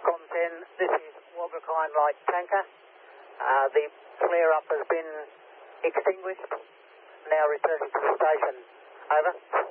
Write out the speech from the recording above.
Com10, this is Wagakine Light Tanker. The flare-up has been extinguished. Now returning to the station. Over.